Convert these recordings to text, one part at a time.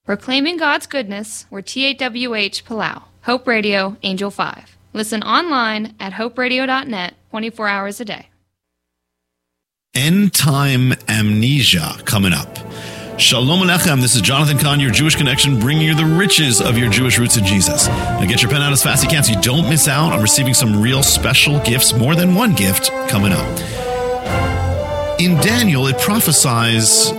Proclaiming God's goodness, we're TAWH Palau. Hope Radio, Angel 5. Listen online at hoperadio.net 24 hours a day. End Time Amnesia coming up. Shalom Aleichem, this is Jonathan Cahn, your Jewish connection, bringing you the riches of your Jewish roots in Jesus. Now get your pen out as fast as you can so you don't miss out on receiving some real special gifts, more than one gift, coming up. In Daniel, it prophesies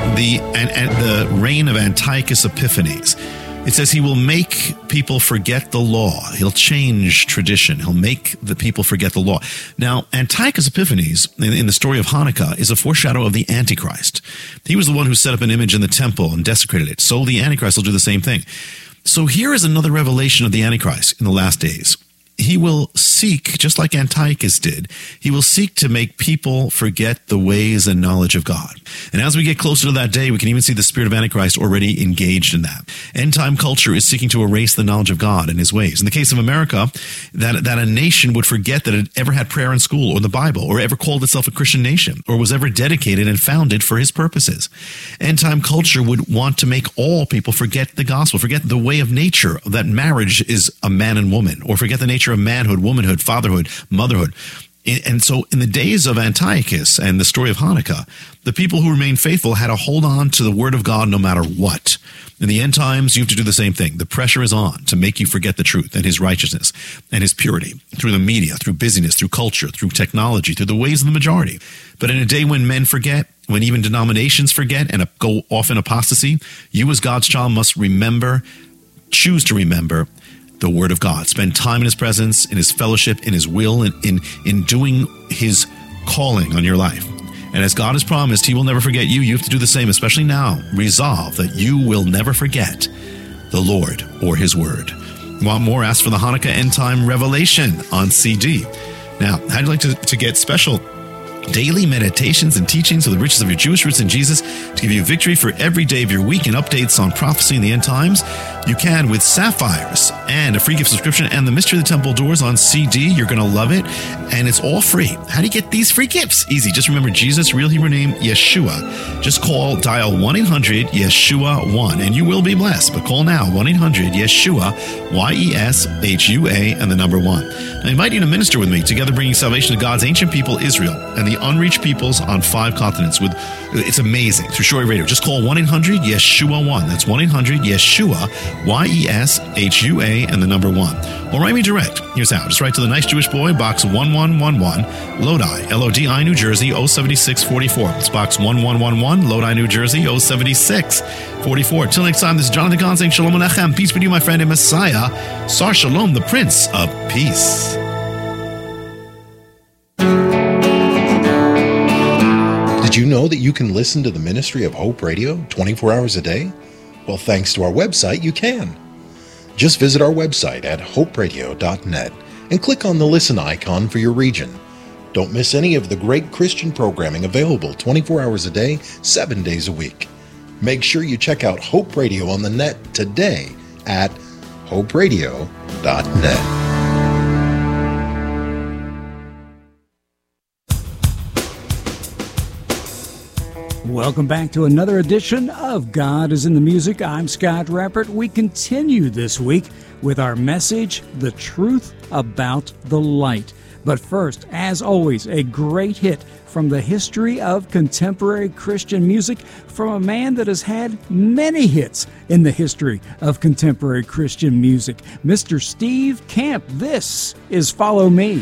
the reign of Antiochus Epiphanes. It says he will make people forget the law. He'll change tradition. He'll make the people forget the law. Now, Antiochus Epiphanes, in the story of Hanukkah, is a foreshadow of the Antichrist. He was the one who set up an image in the temple and desecrated it. So the Antichrist will do the same thing. So here is another revelation of the Antichrist in the last days. He will seek, just like Antiochus did, he will seek to make people forget the ways and knowledge of God. And as we get closer to that day, we can even see the spirit of Antichrist already engaged in that. End-time culture is seeking to erase the knowledge of God and his ways. In the case of America, that a nation would forget that it ever had prayer in school or the Bible or ever called itself a Christian nation or was ever dedicated and founded for his purposes. End-time culture would want to make all people forget the gospel, forget the way of nature, that marriage is a man and woman, or forget the nature of manhood, womanhood, fatherhood, motherhood. And so in the days of Antiochus and the story of Hanukkah, the people who remained faithful had to hold on to the word of God no matter what. In the end times, you have to do the same thing. The pressure is on to make you forget the truth and his righteousness and his purity through the media, through busyness, through culture, through technology, through the ways of the majority. But in a day when men forget, when even denominations forget and go off in apostasy, you as God's child must choose to remember the word of God. Spend time in his presence, in his fellowship, in his will, in doing his calling on your life. And as God has promised, he will never forget you. You have to do the same, especially now. Resolve that you will never forget the Lord or his word. Want more? Ask for the Hanukkah End Time Revelation on CD. Now, how'd you like to get special daily meditations and teachings of the riches of your Jewish roots in Jesus to give you victory for every day of your week and updates on prophecy in the end times? You can with sapphires and a free gift subscription and the Mystery of the Temple Doors on CD. You're going to love it, and it's all free. How do you get these free gifts? Easy. Just remember Jesus' real Hebrew name, Yeshua. Just dial 1-800-YESHUA-1, and you will be blessed. But call now, 1-800-YESHUA, YESHUA, and the number 1. I invite you to minister with me, together bringing salvation to God's ancient people, Israel, and the unreached peoples on 5 continents. It's amazing. Through Shorey Radio. Just call 1-800-YESHUA-1. That's 1-800-YESHUA, YESHUA, and the number 1. Or write me direct. Here's how. Just write to the Nice Jewish Boy, Box 1111, Lodi, Lodi, New Jersey, 07644. It's Box 1111, Lodi, New Jersey, 07644. Till next time, this is Jonathan Cahn saying Shalom Aleichem. Peace be to you, my friend and Messiah, Sar Shalom, the Prince of Peace. Did you know that you can listen to the Ministry of Hope Radio 24 hours a day? Well, thanks to our website, you can. Just visit our website at hoperadio.net and click on the listen icon for your region. Don't miss any of the great Christian programming available 24 hours a day, 7 days a week. Make sure you check out Hope Radio on the net today at hoperadio.net. Welcome back to another edition of God is in the Music. I'm Scott Rappert. We continue this week with our message, The Truth About the Light. But first, as always, a great hit from the history of contemporary Christian music from a man that has had many hits in the history of contemporary Christian music, Mr. Steve Camp. This is Follow Me.